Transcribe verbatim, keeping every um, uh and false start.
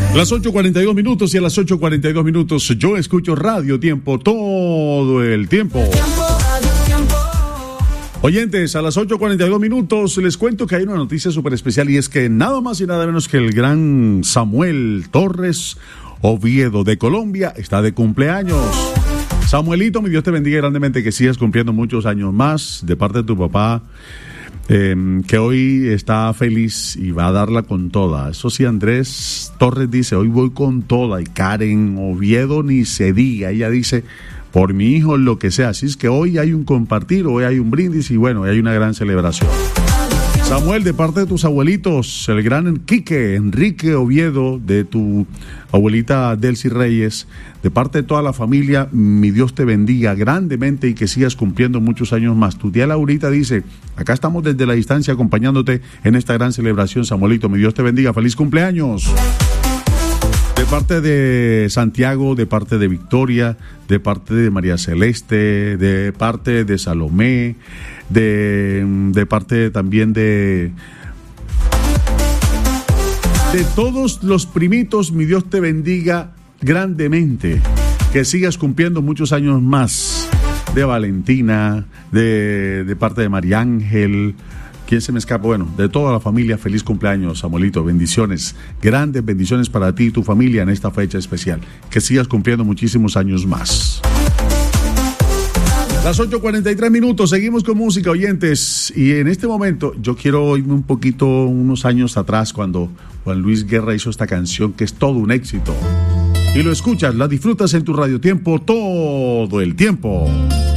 Las ocho cuarenta y dos minutos y a las ocho cuarenta y dos minutos yo escucho Radio Tiempo todo el tiempo. Oyentes, a las ocho cuarenta y dos minutos les cuento que hay una noticia súper especial y es que nada más y nada menos que el gran Samuel Torres Oviedo de Colombia está de cumpleaños. Samuelito, mi Dios te bendiga grandemente, que sigas cumpliendo muchos años más de parte de tu papá. Eh, que hoy está feliz y va a darla con toda. Eso sí, Andrés Torres dice, hoy voy con toda. Y Karen Oviedo ni se diga, ella dice, por mi hijo, lo que sea. Así es que hoy hay un compartir, hoy hay un brindis y bueno, hoy hay una gran celebración. Samuel, de parte de tus abuelitos, el gran Quique Enrique Oviedo, de tu abuelita Delcy Reyes, de parte de toda la familia, mi Dios te bendiga grandemente y que sigas cumpliendo muchos años más. Tu tía Laurita dice, acá estamos desde la distancia acompañándote en esta gran celebración, Samuelito, mi Dios te bendiga, feliz cumpleaños. De parte de Santiago, de parte de Victoria, de parte de María Celeste, de parte de Salomé, de, de parte también de, de todos los primitos, mi Dios te bendiga grandemente, que sigas cumpliendo muchos años más, de Valentina, de, de parte de María Ángel. ¿Quién se me escapa? Bueno, de toda la familia, feliz cumpleaños, Samuelito. Bendiciones, grandes bendiciones para ti y tu familia en esta fecha especial. Que sigas cumpliendo muchísimos años más. Las ocho cuarenta y tres minutos, seguimos con música, oyentes. Y en este momento yo quiero irme un poquito, unos años atrás, cuando Juan Luis Guerra hizo esta canción que es todo un éxito. Y lo escuchas, la disfrutas en tu Radio Tiempo todo el tiempo.